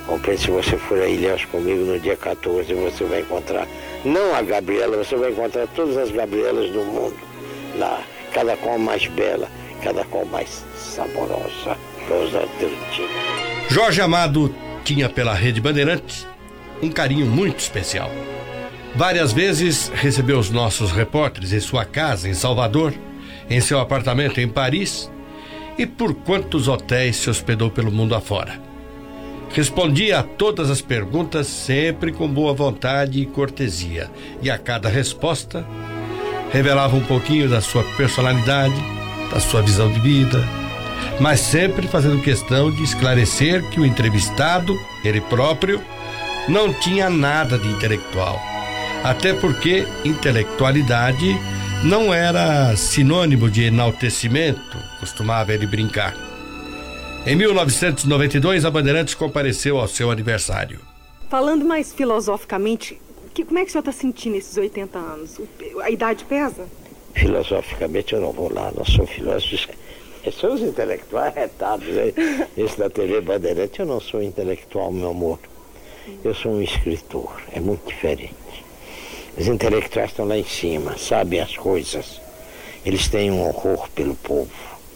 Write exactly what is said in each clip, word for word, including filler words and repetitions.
Compreende? Se você for a Ilhéus comigo no dia quatorze, você vai encontrar, não a Gabriela, você vai encontrar todas as Gabrielas do mundo lá, cada qual mais bela, cada qual mais saborosa. Jorge Amado tinha pela Rede Bandeirantes um carinho muito especial. Várias vezes recebeu os nossos repórteres em sua casa em Salvador, em seu apartamento em Paris e por quantos hotéis se hospedou pelo mundo afora. Respondia a todas as perguntas sempre com boa vontade e cortesia, e a cada resposta revelava um pouquinho da sua personalidade, da sua visão de vida, mas sempre fazendo questão de esclarecer que o entrevistado, ele próprio, não tinha nada de intelectual. Até porque intelectualidade não era sinônimo de enaltecimento, costumava ele brincar. Em mil novecentos e noventa e dois, a Bandeirantes compareceu ao seu aniversário. Falando mais filosoficamente, que, como é que o senhor está sentindo esses oitenta anos? A idade pesa? Filosoficamente eu não vou lá, não sou filósofo. São os intelectuais retados, né? Esse da T V Bandeirante, eu não sou intelectual, meu amor. Eu sou um escritor, é muito diferente. Os intelectuais estão lá em cima, sabem as coisas. Eles têm um horror pelo povo.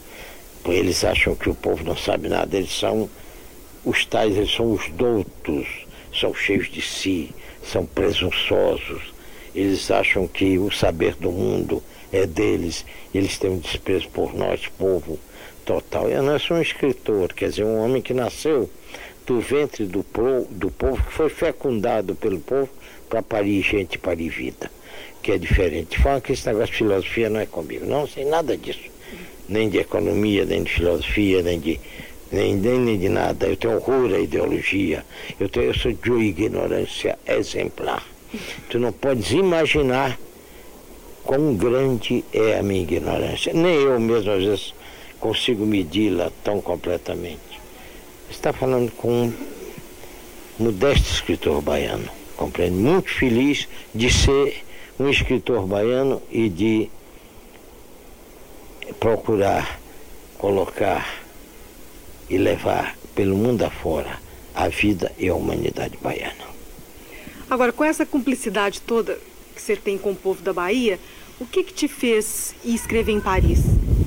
Eles acham que o povo não sabe nada, eles são os tais, eles são os doutos, são cheios de si, são presunçosos. Eles acham que o saber do mundo é deles, eles têm um desprezo por nós, povo total. Eu não sou um escritor, quer dizer, um homem que nasceu do ventre do, pro, do povo, que foi fecundado pelo povo para parir gente, parir vida, que é diferente. Fala que esse negócio de filosofia não é comigo, não sei nada disso, nem de economia, nem de filosofia, nem de, nem, nem, nem de nada. Eu tenho horror à ideologia, eu, tenho, eu sou de uma ignorância exemplar. Tu não podes imaginar quão grande é a minha ignorância. Nem eu mesmo, às vezes, consigo medi-la tão completamente. Você está falando com um modesto escritor baiano, compreende? Muito feliz de ser um escritor baiano e de procurar colocar e levar pelo mundo afora a vida e a humanidade baiana. Agora, com essa cumplicidade toda que você tem com o povo da Bahia, o que que te fez ir escrever em Paris?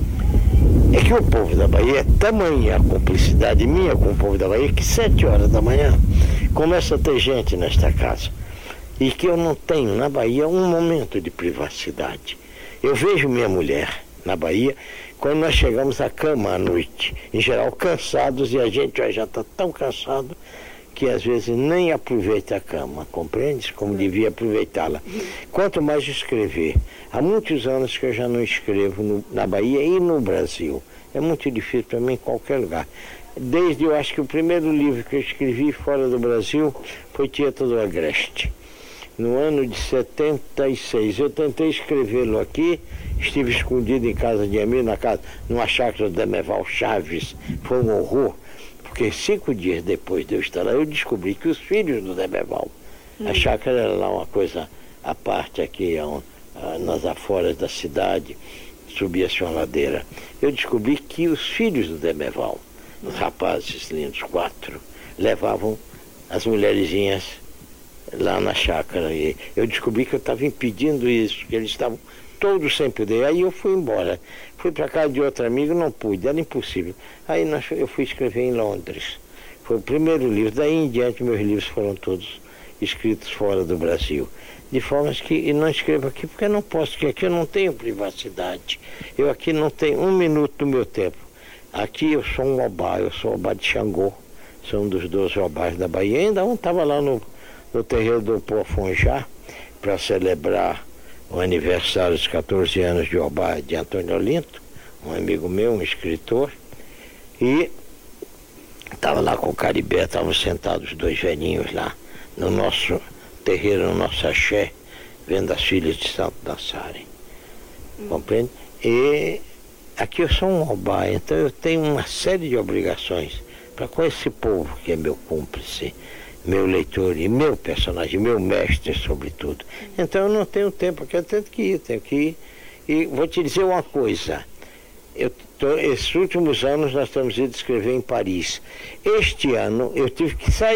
É que o povo da Bahia é tamanha a cumplicidade minha com o povo da Bahia que sete horas da manhã começa a ter gente nesta casa e que eu não tenho na Bahia um momento de privacidade. Eu vejo minha mulher na Bahia quando nós chegamos à cama à noite, em geral cansados, e a gente já está tão cansado que às vezes nem aproveita a cama, compreende? Como devia aproveitá-la. Quanto mais escrever. Há muitos anos que eu já não escrevo no, na Bahia e no Brasil. É muito difícil para mim em qualquer lugar. Desde, eu acho que o primeiro livro que eu escrevi fora do Brasil foi Tieta do Agreste. No ano de setenta e seis. Eu tentei escrevê-lo aqui, estive escondido em casa de amigo, na casa, numa chácara do Demeval Chaves. Foi um horror. Porque cinco dias depois de eu estar lá, eu descobri que os filhos do Demeval, hum. a chácara era lá uma coisa à parte aqui, a, a, nas aforas da cidade, subia-se uma ladeira. Eu descobri que os filhos do Demeval, os rapazes lindos, quatro, levavam as mulherzinhas lá na chácara. E eu descobri que eu estava impedindo isso, que eles estavam todos sem poder. Aí eu fui embora. Fui para casa de outro amigo, não pude, era impossível. Aí nós, eu fui escrever em Londres. Foi o primeiro livro. Daí em diante meus livros foram todos escritos fora do Brasil. De forma que eu não escrevo aqui porque eu não posso, porque aqui eu não tenho privacidade. Eu aqui não tenho um minuto do meu tempo. Aqui eu sou um obá, eu sou obá de Xangô. Sou um dos doze obás da Bahia. Ainda um estava lá no, no terreiro do Pofonjá para celebrar o aniversário dos quatorze anos de obá de Antônio Olinto, um amigo meu, um escritor, e estava lá com o Caribé, estavam sentados dois velhinhos lá no nosso terreiro, no nosso axé, vendo as filhas de santo dançarem. Compreende? E aqui eu sou um obá, então eu tenho uma série de obrigações para com esse povo que é meu cúmplice, meu leitor e meu personagem, meu mestre sobretudo. Então eu não tenho tempo, porque eu tenho que ir, tenho que ir. E vou te dizer uma coisa, eu tô, esses últimos anos nós estamos indo escrever em Paris. Este ano eu tive que sair